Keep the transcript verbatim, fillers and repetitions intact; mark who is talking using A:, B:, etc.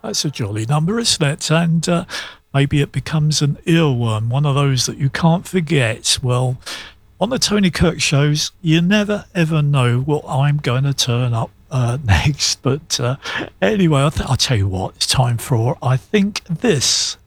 A: That's a jolly number, isn't it? And uh, maybe it becomes an earworm, one of those that you can't forget. Well, on the Tony Kirk shows, you never ever know what I'm going to turn up uh, next. But uh, anyway, I th- I'll tell you what, it's time for I Think This.